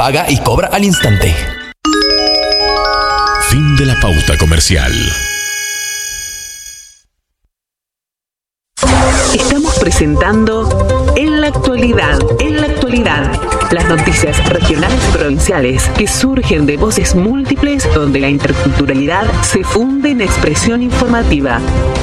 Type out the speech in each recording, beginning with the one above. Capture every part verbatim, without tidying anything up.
paga y cobra al instante. Fin de la pauta comercial. Estamos presentando En la Actualidad, En la Actualidad, las noticias regionales y provinciales que surgen de voces múltiples donde la interculturalidad se funde en expresión informativa.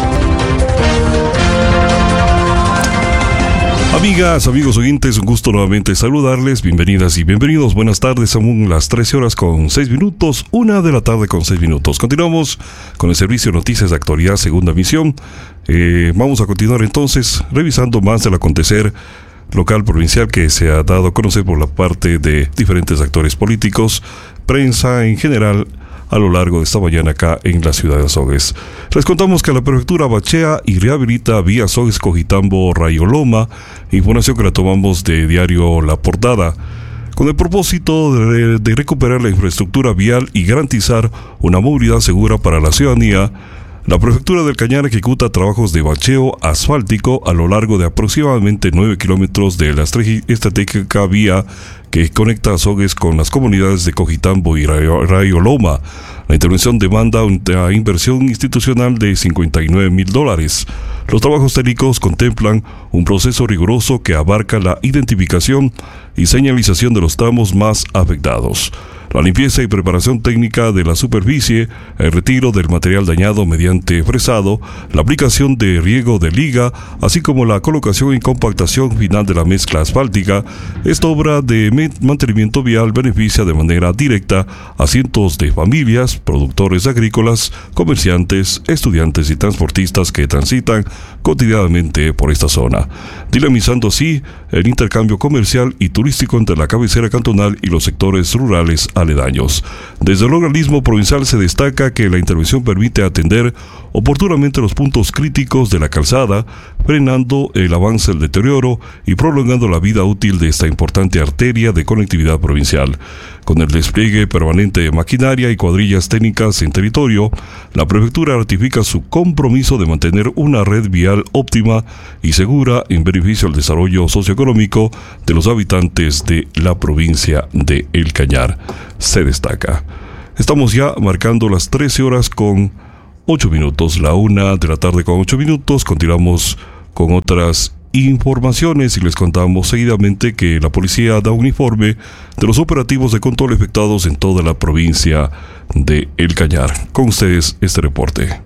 Amigas, amigos oyentes, un gusto nuevamente saludarles. Bienvenidas y bienvenidos. Buenas tardes, son las trece horas con seis minutos, una de la tarde con seis minutos. Continuamos con el servicio de noticias de actualidad, segunda emisión. Eh, vamos a continuar entonces revisando más del acontecer local, provincial, que se ha dado a conocer por la parte de diferentes actores políticos, prensa en general, a lo largo de esta mañana acá en la ciudad de Azogues. Les contamos que la prefectura bachea y rehabilita vía Azogues Cojitambo Rayoloma, información que la tomamos de diario La Portada, con el propósito de, de recuperar la infraestructura vial y garantizar una movilidad segura para la ciudadanía. La Prefectura del Cañar ejecuta trabajos de bacheo asfáltico a lo largo de aproximadamente nueve kilómetros de la estratégica vía que conecta Azogues con las comunidades de Cojitambo y Rayoloma. La intervención demanda una inversión institucional de cincuenta y nueve mil dólares. Los trabajos técnicos contemplan un proceso riguroso que abarca la identificación y señalización de los tramos más afectados, la limpieza y preparación técnica de la superficie, el retiro del material dañado mediante fresado, la aplicación de riego de liga, así como la colocación y compactación final de la mezcla asfáltica. Esta obra de mantenimiento vial beneficia de manera directa a cientos de familias, productores agrícolas, comerciantes, estudiantes y transportistas que transitan cotidianamente por esta zona, dinamizando así el intercambio comercial y turístico entre la cabecera cantonal y los sectores rurales aledaños. Desde el organismo provincial se destaca que la intervención permite atender oportunamente los puntos críticos de la calzada, frenando el avance del deterioro y prolongando la vida útil de esta importante arteria de conectividad provincial. Con el despliegue permanente de maquinaria y cuadrillas técnicas en territorio, la prefectura ratifica su compromiso de mantener una red vial óptima y segura en beneficio del desarrollo socioeconómico de los habitantes de la provincia de El Cañar. Se destaca. Estamos ya marcando las trece horas con ocho minutos, la una de la tarde con ocho minutos. Continuamos con otras informaciones y les contamos seguidamente que la policía da un informe de los operativos de control efectuados en toda la provincia de El Cañar. Con ustedes este reporte.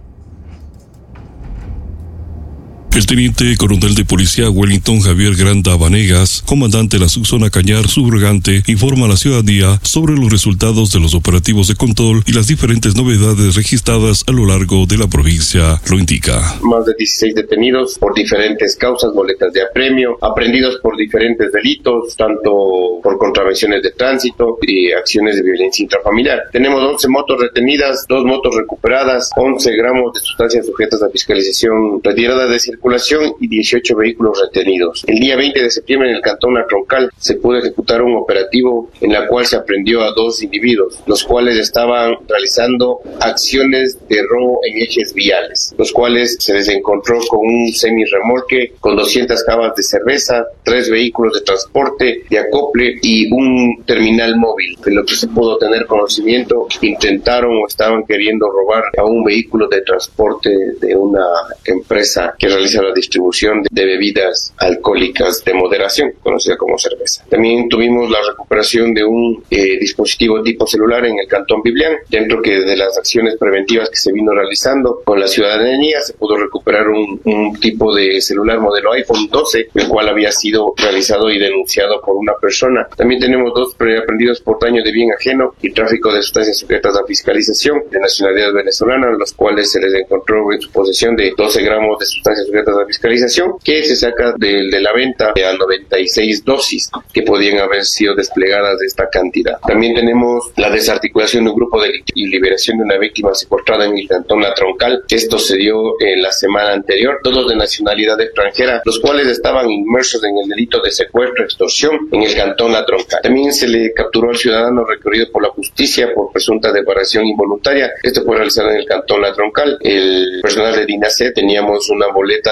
El teniente coronel de policía Wellington Javier Granda Vanegas, comandante de la subzona Cañar subrogante, informa a la ciudadanía sobre los resultados de los operativos de control y las diferentes novedades registradas a lo largo de la provincia. Lo indica. Más de dieciséis detenidos por diferentes causas, boletas de apremio, aprendidos por diferentes delitos, tanto por contravenciones de tránsito y acciones de violencia intrafamiliar. Tenemos once motos retenidas, dos motos recuperadas, once gramos de sustancias sujetas a fiscalización retiradas de circulación y dieciocho vehículos retenidos. El día veinte de septiembre en el cantón La Troncal se pudo ejecutar un operativo en la cual se aprendió a dos individuos, los cuales estaban realizando acciones de robo en ejes viales, los cuales se les encontró con un semirremolque con doscientas cajas de cerveza, tres vehículos de transporte, de acople y un terminal móvil. De lo que se pudo tener conocimiento, intentaron o estaban queriendo robar a un vehículo de transporte de una empresa que realiza la distribución de bebidas alcohólicas de moderación, conocida como cerveza. También tuvimos la recuperación de un eh, dispositivo tipo celular en el cantón Biblián, dentro que de las acciones preventivas que se vino realizando con la ciudadanía se pudo recuperar un, un tipo de celular modelo iPhone doce, el cual había sido realizado y denunciado por una persona. También tenemos dos preaprendidos por daño de bien ajeno y tráfico de sustancias sujetas a fiscalización de nacionalidad venezolana, los cuales se les encontró en su posesión de doce gramos de sustancias sujetas a fiscalización, que se saca de, de la venta a noventa y seis dosis que podían haber sido desplegadas de esta cantidad. También tenemos la desarticulación de un grupo delictivo y liberación de una víctima secuestrada en el cantón La Troncal. Esto se dio en la semana anterior, todos de nacionalidad extranjera, los cuales estaban inmersos en el delito de secuestro, extorsión en el cantón La Troncal. También se le capturó al ciudadano requerido por la justicia por presunta separación involuntaria. Esto fue realizado en el cantón La Troncal. El personal de DINASET teníamos una boleta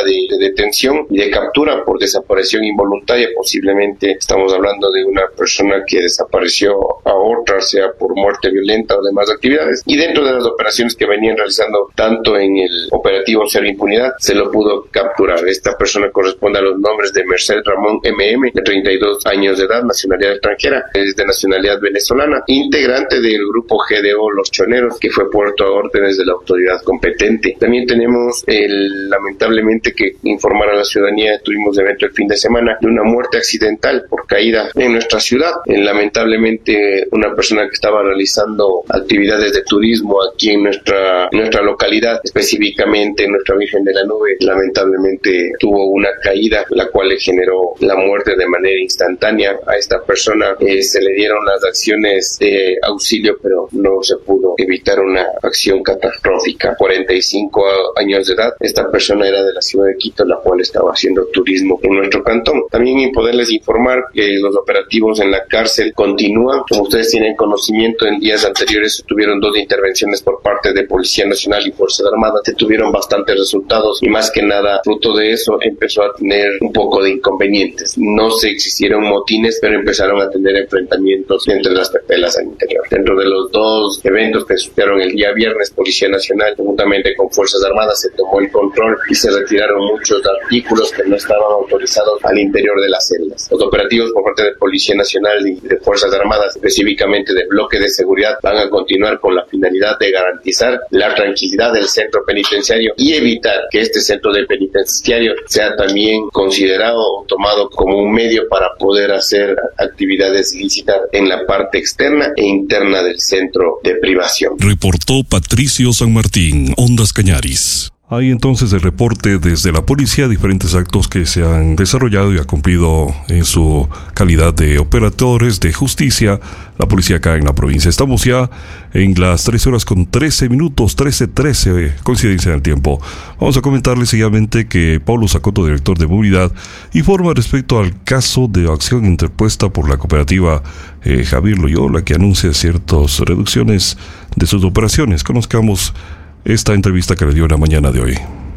medida de, de detención y de captura por desaparición involuntaria. Posiblemente estamos hablando de una persona que desapareció a otra, sea por muerte violenta o demás actividades. Y dentro de las operaciones que venían realizando tanto en el operativo Cero Impunidad, se lo pudo capturar. Esta persona corresponde a los nombres de Merced Ramón M M, de treinta y dos años de edad, nacionalidad extranjera, es de nacionalidad venezolana, integrante del grupo G D O Los Choneros, que fue puesto a órdenes de la autoridad competente. También tenemos el, lamentablemente, que informar a la ciudadanía, tuvimos evento el fin de semana de una muerte accidental por caída en nuestra ciudad. Eh, lamentablemente, una persona que estaba realizando actividades de turismo aquí en nuestra, nuestra localidad, específicamente en nuestra Virgen de la Nube, lamentablemente tuvo una caída, la cual le generó la muerte de manera instantánea. A esta persona eh, se le dieron las acciones de auxilio, pero no se pudo evitar una acción catastrófica. cuarenta y cinco años de edad, esta persona era de la ciudad de Quito, la cual estaba haciendo turismo en nuestro cantón. También poderles informar que los operativos en la cárcel continúan. Como ustedes tienen conocimiento, en días anteriores se tuvieron dos intervenciones por parte de Policía Nacional y Fuerzas Armadas. Se tuvieron bastantes resultados y más que nada, fruto de eso, empezó a tener un poco de inconvenientes. No se existieron motines, pero empezaron a tener enfrentamientos entre las pepelas al interior. Dentro de los dos eventos que sucedieron el día viernes, Policía Nacional, juntamente con Fuerzas Armadas, se tomó el control y se retiraron muchos artículos que no estaban autorizados al interior de las celdas. Los operativos por parte de Policía Nacional y de Fuerzas Armadas, específicamente de bloque de seguridad, van a continuar con la finalidad de garantizar la tranquilidad del centro penitenciario y evitar que este centro de penitenciario sea también considerado o tomado como un medio para poder hacer actividades ilícitas en la parte externa e interna del centro de privación. Reportó Patricio San Martín, Ondas Cañaris. Hay entonces el reporte desde la policía, diferentes actos que se han desarrollado y ha cumplido en su calidad de operadores de justicia la policía acá en la provincia. Estamos ya en las tres horas con trece minutos, trece trece, coincidencia en el tiempo. Vamos a comentarles seguidamente que Paulo Sacoto, director de movilidad, informa respecto al caso de acción interpuesta por la cooperativa eh, Javier Loyola, que anuncia ciertas reducciones de sus operaciones. Conozcamos esta entrevista que le dio la mañana de hoy.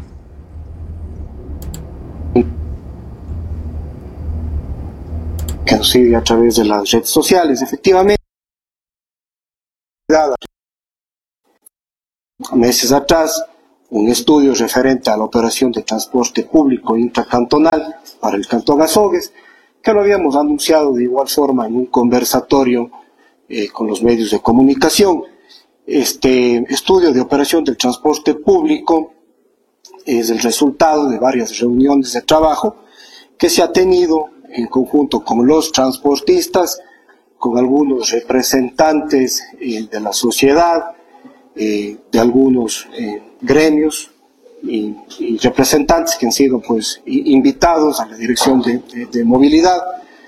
Que nos sigue a través de las redes sociales, efectivamente. Meses atrás, un estudio referente a la operación de transporte público intracantonal para el Cantón Azogues, que lo habíamos anunciado de igual forma en un conversatorio eh, con los medios de comunicación. Este estudio de operación del transporte público es el resultado de varias reuniones de trabajo que se ha tenido en conjunto con los transportistas, con algunos representantes eh, de la sociedad, eh, de algunos eh, gremios y, y representantes que han sido pues invitados a la dirección de, de, de movilidad.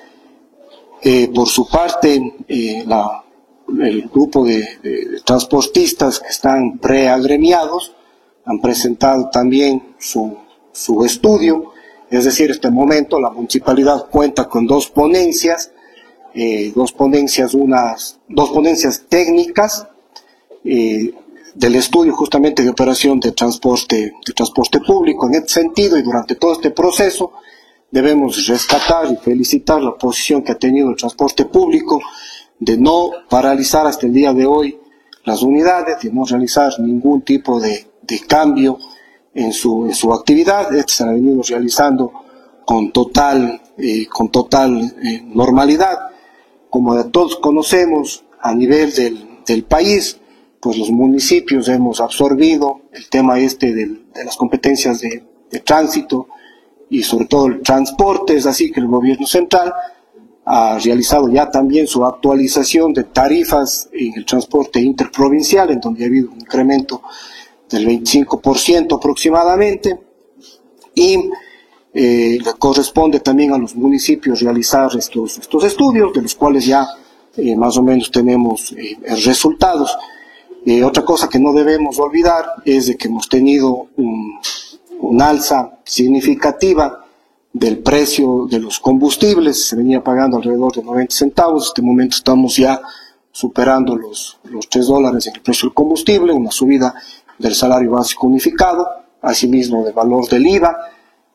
Eh, por su parte, eh, la el grupo de, de transportistas que están preagremiados han presentado también su, su estudio, es decir, en este momento la municipalidad cuenta con dos ponencias, eh, dos ponencias, unas, dos ponencias técnicas eh, del estudio justamente de operación de transporte, de transporte público. En este sentido y durante todo este proceso debemos rescatar y felicitar la posición que ha tenido el transporte público de no paralizar hasta el día de hoy las unidades, de no realizar ningún tipo de, de cambio en su, en su actividad. Este se ha venido realizando con total, eh, con total eh, normalidad. Como todos conocemos, a nivel del, del país, pues los municipios hemos absorbido el tema este del, de las competencias de, de tránsito y sobre todo el transporte. Es así que el gobierno central ha realizado ya también su actualización de tarifas en el transporte interprovincial, en donde ha habido un incremento del veinticinco por ciento aproximadamente, y eh, le corresponde también a los municipios realizar estos, estos estudios, de los cuales ya eh, más o menos tenemos eh, resultados. Eh, otra cosa que no debemos olvidar es de que hemos tenido un, un alza significativa del precio de los combustibles. Se venía pagando alrededor de noventa centavos, en este momento estamos ya superando los, los tres dólares en el precio del combustible, una subida del salario básico unificado, asimismo del valor del I V A,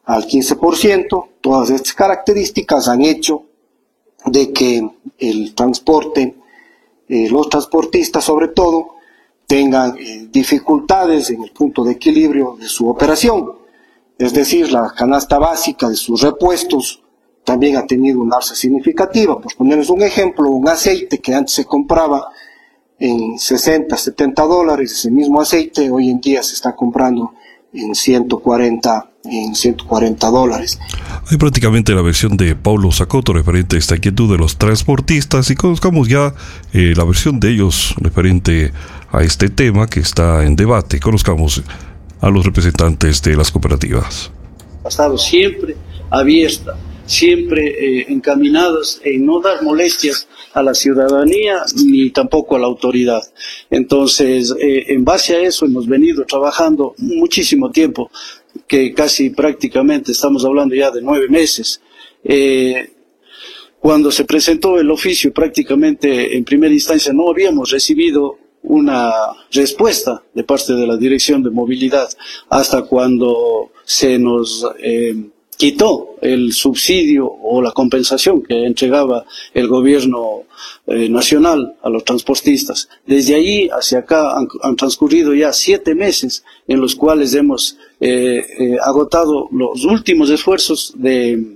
al quince por ciento. Todas estas características han hecho de que el transporte, eh, los transportistas sobre todo, tengan eh, dificultades en el punto de equilibrio de su operación. Es decir, la canasta básica de sus repuestos también ha tenido un alza significativa. Por ponerles un ejemplo, un aceite que antes se compraba en sesenta, setenta dólares, ese mismo aceite hoy en día se está comprando en ciento cuarenta, en ciento cuarenta dólares. Hay prácticamente la versión de Paulo Sacoto referente a esta inquietud de los transportistas, y conozcamos ya eh, la versión de ellos referente a este tema que está en debate. Conozcamos a los representantes de las cooperativas. Ha estado siempre abierta, siempre eh, encaminadas en no dar molestias a la ciudadanía ni tampoco a la autoridad. Entonces, eh, en base a eso hemos venido trabajando muchísimo tiempo, que casi prácticamente estamos hablando ya de nueve meses. Eh, cuando se presentó el oficio, prácticamente en primera instancia no habíamos recibido una respuesta de parte de la Dirección de Movilidad hasta cuando se nos eh, quitó el subsidio o la compensación que entregaba el gobierno eh, nacional a los transportistas. Desde allí hacia acá han, han transcurrido ya siete meses en los cuales hemos eh, eh, agotado los últimos esfuerzos de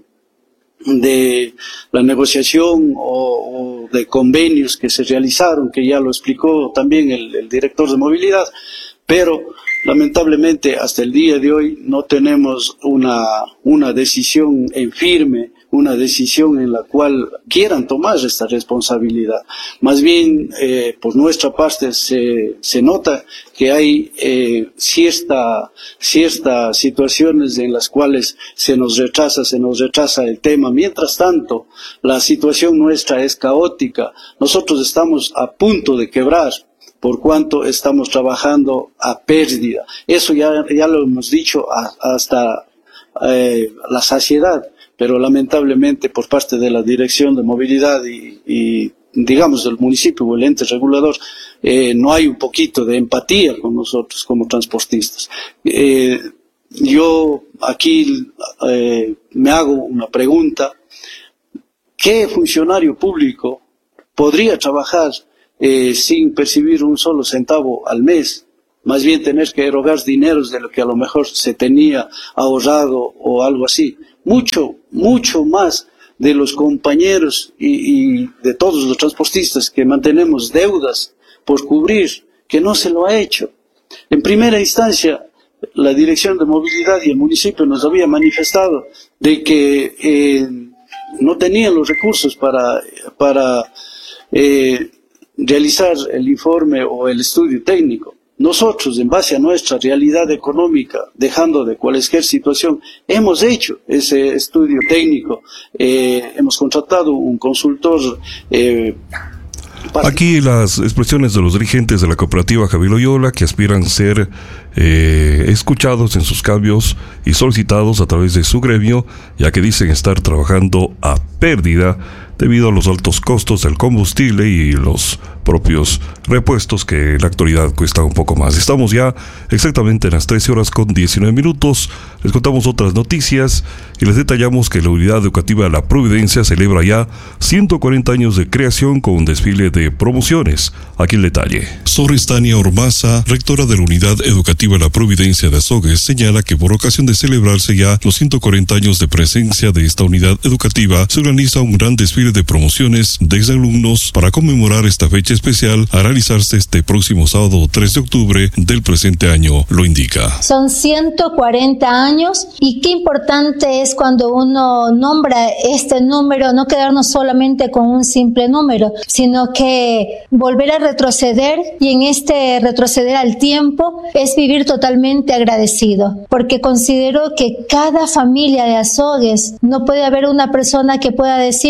de la negociación o, o de convenios que se realizaron, que ya lo explicó también el, el director de movilidad, pero lamentablemente hasta el día de hoy no tenemos una, una decisión en firme, una decisión en la cual quieran tomar esta responsabilidad. Más bien, eh, por nuestra parte se, se nota que hay eh, cierta, ciertas situaciones en las cuales se nos retrasa, se nos retrasa el tema. Mientras tanto, la situación nuestra es caótica. Nosotros estamos a punto de quebrar, por cuanto estamos trabajando a pérdida. Eso ya, ya lo hemos dicho a, hasta eh, la saciedad, pero lamentablemente por parte de la Dirección de Movilidad y, y digamos del municipio o el ente regulador, eh, no hay un poquito de empatía con nosotros como transportistas. Eh, yo aquí eh, me hago una pregunta: ¿qué funcionario público podría trabajar Eh, sin percibir un solo centavo al mes? Más bien tener que erogar dineros de lo que a lo mejor se tenía ahorrado o algo así. Mucho, mucho más de los compañeros y, y de todos los transportistas que mantenemos deudas por cubrir, que no se lo ha hecho. En primera instancia, la Dirección de Movilidad y el municipio nos había manifestado de que eh, no tenían los recursos para, para eh, realizar el informe o el estudio técnico. Nosotros, en base a nuestra realidad económica, dejando de cualquier situación, hemos hecho ese estudio técnico, eh, hemos contratado un consultor. Eh, Aquí las expresiones de los dirigentes de la cooperativa Javier Loyola, que aspiran a ser eh, escuchados en sus cambios y solicitados a través de su gremio, ya que dicen estar trabajando a pérdida debido a los altos costos del combustible y los propios repuestos que en la actualidad cuestan un poco más. Estamos ya exactamente en las trece horas con diecinueve minutos. Les contamos otras noticias y les detallamos que la Unidad Educativa de la Providencia celebra ya ciento cuarenta años de creación con un desfile de promociones. Aquí el detalle. Sorristania Ormaza, rectora de la Unidad Educativa de la Providencia de Azogues, señala que por ocasión de celebrarse ya los ciento cuarenta años de presencia de esta unidad educativa, se organiza un gran desfile de promociones desde alumnos para conmemorar esta fecha especial a realizarse este próximo sábado tres de octubre del presente año, lo indica. Son ciento cuarenta años y qué importante es cuando uno nombra este número, no quedarnos solamente con un simple número, sino que volver a retroceder, y en este retroceder al tiempo es vivir totalmente agradecido, porque considero que cada familia de Azogues no puede haber una persona que pueda decir no tengo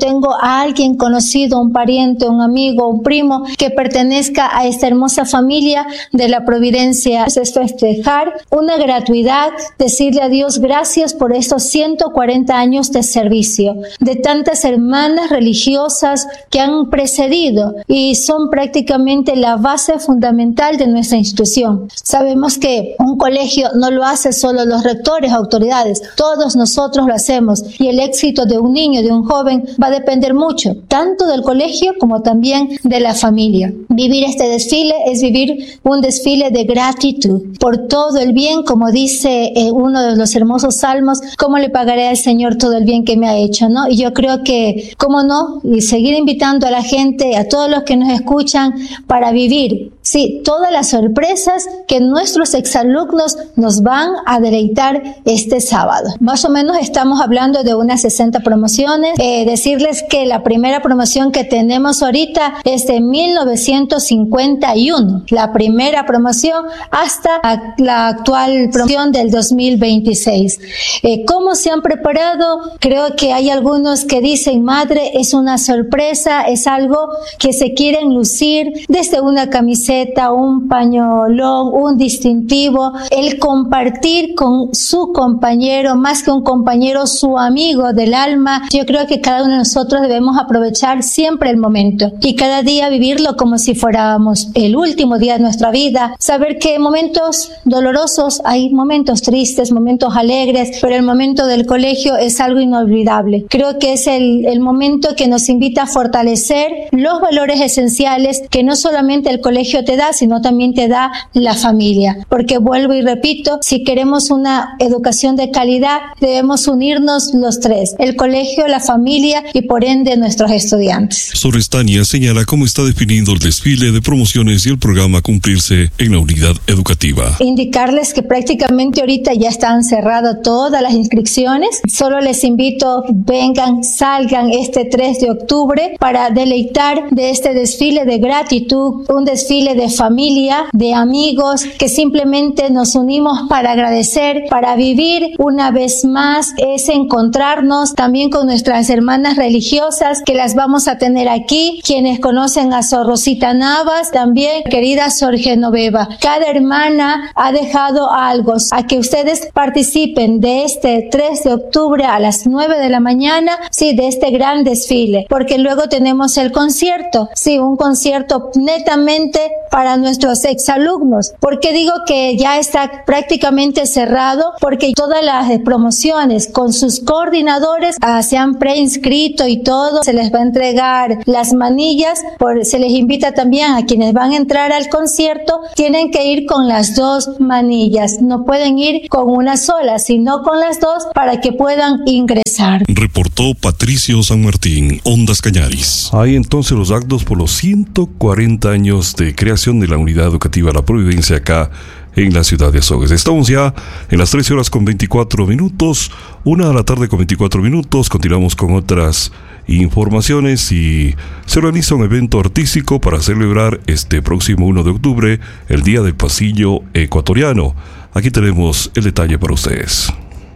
tengo a alguien conocido, un pariente, un amigo, un primo que pertenezca a esta hermosa familia de la Providencia. Es festejar una gratuidad, decirle a Dios gracias por estos ciento cuarenta años de servicio, de tantas hermanas religiosas que han precedido y son prácticamente la base fundamental de nuestra institución. Sabemos que un colegio no lo hace solo los rectores, autoridades, todos nosotros lo hacemos, y el éxito de un niño, de un joven, va a depender mucho, tanto del colegio como también de la familia. Vivir este desfile es vivir un desfile de gratitud por todo el bien, como dice eh, uno de los hermosos salmos, ¿cómo le pagaré al Señor todo el bien que me ha hecho? ¿No? Y yo creo que, cómo no, y seguir invitando a la gente, a todos los que nos escuchan, para vivir, sí, todas las sorpresas que nuestros exalumnos nos van a deleitar este sábado. Más o menos estamos hablando de unas sesenta promociones. Eh, decirles que la primera promoción que tenemos ahorita es de mil novecientos cincuenta y uno, la primera promoción hasta la actual promoción del dos mil veintiséis. Eh, ¿Cómo se han preparado? Creo que hay algunos que dicen, madre, es una sorpresa, es algo que se quieren lucir, desde una camiseta, un pañolón, un distintivo, el compartir con su compañero, más que un compañero, su amigo del alma. Yo creo que cada uno de nosotros debemos aprovechar siempre el momento y cada día vivirlo como si fuéramos el último día de nuestra vida. Saber que momentos dolorosos, hay momentos tristes, momentos alegres, pero el momento del colegio es algo inolvidable. Creo que es el, el momento que nos invita a fortalecer los valores esenciales que no solamente el colegio te da, sino también te da la familia. Porque vuelvo y repito, si queremos una educación de calidad, debemos unirnos los tres, el colegio, la familia y por ende nuestros estudiantes. Sorestania señala cómo está definiendo el desfile de promociones y el programa a cumplirse en la unidad educativa. Indicarles que prácticamente ahorita ya están cerradas todas las inscripciones. Solo les invito, vengan, salgan este tres de octubre para deleitar de este desfile de gratitud, un desfile de familia, de amigos, que simplemente nos unimos para agradecer, para vivir una vez más ese encontrarnos también con nuestras hermanas religiosas que las vamos a tener aquí, quienes conocen a Sor Rosita Navas, también querida Sor Genoveva. Cada hermana ha dejado algo a que ustedes participen de este tres de octubre a las nueve de la mañana, sí, de este gran desfile, porque luego tenemos el concierto, sí, un concierto netamente para nuestros exalumnos. ¿Por qué digo que ya está prácticamente cerrado? Porque todas las promociones con sus coordinadores ah, se han preinscrito y todo, se les va a entregar las manillas, por, se les invita también a quienes van a entrar al concierto, tienen que ir con las dos manillas, no pueden ir con una sola, sino con las dos para que puedan ingresar. Reportó Patricio San Martín, Ondas Cañaris. Hay entonces los actos por los ciento cuarenta años de creación de la Unidad Educativa La Providencia acá en la ciudad de Azogues. Estamos ya en las trece horas con veinticuatro minutos, una de la tarde con veinticuatro minutos. Continuamos con otras informaciones y se organiza un evento artístico para celebrar este próximo uno de octubre, el Día del Pasillo Ecuatoriano. Aquí tenemos el detalle para ustedes.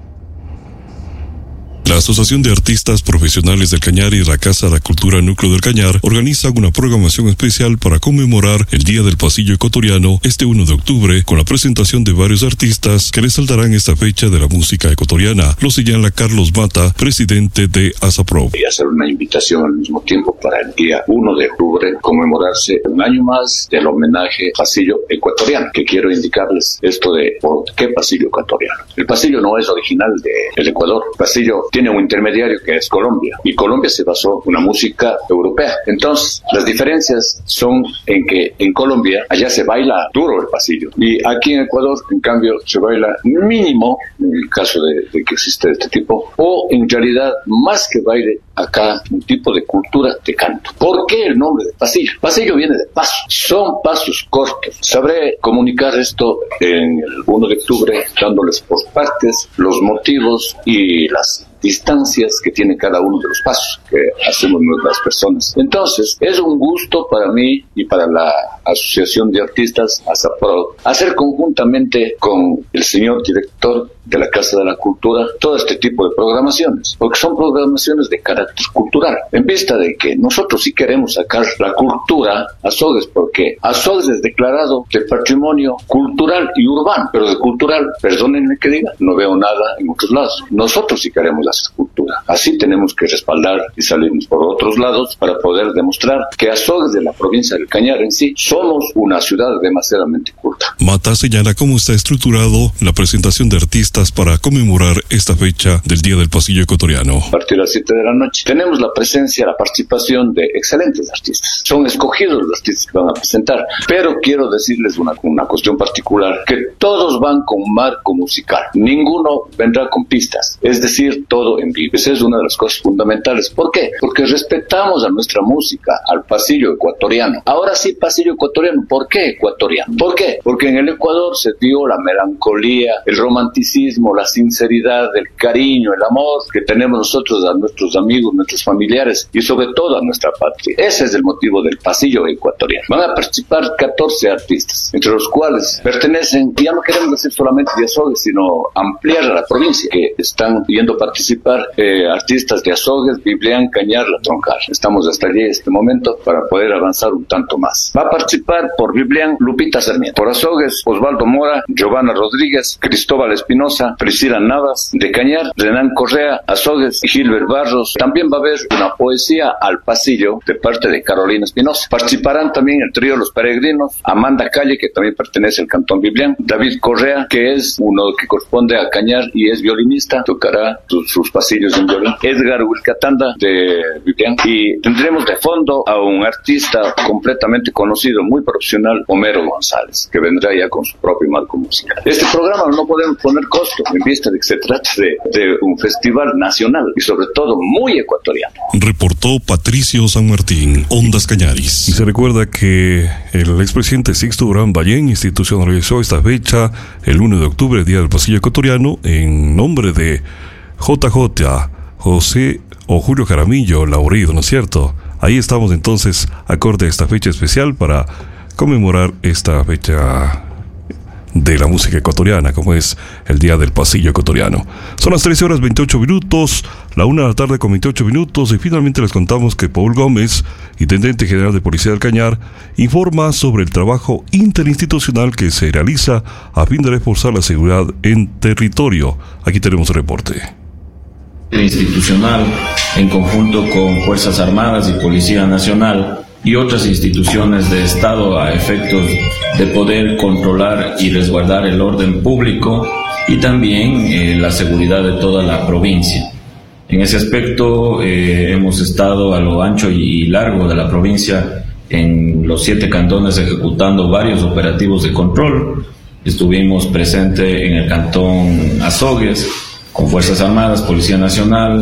La Asociación de Artistas Profesionales del Cañar y la Casa de la Cultura Núcleo del Cañar organizan una programación especial para conmemorar el Día del Pasillo Ecuatoriano este uno de octubre con la presentación de varios artistas que resaltarán esta fecha de la música ecuatoriana. Lo señala Carlos Mata, presidente de ASAPROV. Y hacer una invitación al mismo tiempo para el día uno de octubre conmemorarse un año más del homenaje Pasillo Ecuatoriano, que quiero indicarles esto de por qué Pasillo Ecuatoriano. El pasillo no es original del Ecuador. El pasillo tiene un intermediario que es Colombia, y Colombia se basó en una música europea. Entonces, las diferencias son en que en Colombia, allá se baila duro el pasillo, y aquí en Ecuador, en cambio, se baila mínimo, en el caso de, de que existe este tipo, o en realidad, más que baile, acá un tipo de cultura de canto. ¿Por qué el nombre de pasillo? Pasillo viene de paso, son pasos cortos. Sabré comunicar esto en el uno de octubre, dándoles por partes los motivos y las distancias que tiene cada uno de los pasos que hacemos nuestras personas. Entonces, es un gusto para mí y para la Asociación de Artistas, ASAPROD, hacer conjuntamente con el señor director de la Casa de la Cultura todo este tipo de programaciones, porque son programaciones de carácter cultural, en vista de que nosotros sí queremos sacar la cultura a Azogues, porque Azogues es declarado de patrimonio cultural y urbano, pero de cultural, perdónenme que diga, no veo nada en otros lados. Nosotros sí queremos la cultura, así tenemos que respaldar y salirnos por otros lados para poder demostrar que Azogues de la provincia del Cañar en sí somos una ciudad demasiadamente culta. Mata señala cómo está estructurado la presentación de artistas para conmemorar esta fecha del Día del Pasillo Ecuatoriano. A partir de las siete de la noche tenemos la presencia, la participación de excelentes artistas. Son escogidos los artistas que van a presentar, pero quiero decirles una, una cuestión particular, que todos van con marco musical, ninguno vendrá con pistas, es decir, todo en vivo. Esa es una de las cosas fundamentales. ¿Por qué? Porque respetamos a nuestra música, al pasillo ecuatoriano. Ahora sí, pasillo ecuatoriano. ¿Por qué ecuatoriano? ¿Por qué? Porque en el Ecuador se dio la melancolía, el romanticismo, la sinceridad, el cariño, el amor que tenemos nosotros a nuestros amigos, nuestros familiares y sobre todo a nuestra patria. Ese es el motivo del pasillo ecuatoriano. Van a participar catorce artistas, entre los cuales pertenecen, ya no queremos decir solamente de Azogues, sino ampliar a la provincia, que están yendo a participar eh, artistas de Azogues, Biblián, Cañar, La Troncal. Estamos hasta allí en este momento para poder avanzar un tanto más. Va a participar por Biblián Lupita Sarmiento, por Azogues Osvaldo Mora, Giovanna Rodríguez, Cristóbal Espinosa, Priscila Navas, de Cañar, Renan Correa, Azogues y Gilbert Barros. También va a haber una poesía al pasillo de parte de Carolina Espinosa. Participarán también el trío Los Peregrinos, Amanda Calle, que también pertenece al Cantón Biblián, David Correa, que es uno que corresponde a Cañar y es violinista, tocará sus, sus pasillos en violín, Edgar Wilcatanda de Biblián, y tendremos de fondo a un artista completamente conocido, muy profesional, Homero González, que vendrá ya con su propio marco musical. Este programa no podemos poner costo en vista de que se trata de, de un festival nacional y sobre todo muy ecuatoriano. Reportó Patricio San Martín, Ondas Cañaris. Y se recuerda que el expresidente Sixto Durán Ballén institucionalizó esta fecha el uno de octubre, Día del Pasillo Ecuatoriano, en nombre de J J, José o Julio Jaramillo Laurido, ¿no es cierto? Ahí estamos entonces acorde a esta fecha especial para conmemorar esta fecha de la música ecuatoriana, como es el Día del Pasillo Ecuatoriano. Son las trece horas veintiocho minutos, la una de la tarde con veintiocho minutos, y finalmente les contamos que Paul Gómez, intendente general de Policía del Cañar, informa sobre el trabajo interinstitucional que se realiza a fin de reforzar la seguridad en territorio. Aquí tenemos el reporte. Institucional, en conjunto con Fuerzas Armadas y Policía Nacional y otras instituciones de Estado a efectos de poder controlar y resguardar el orden público y también eh, la seguridad de toda la provincia. En ese aspecto eh, hemos estado a lo ancho y largo de la provincia en los siete cantones ejecutando varios operativos de control. Estuvimos presentes en el cantón Azogues con Fuerzas Armadas, Policía Nacional,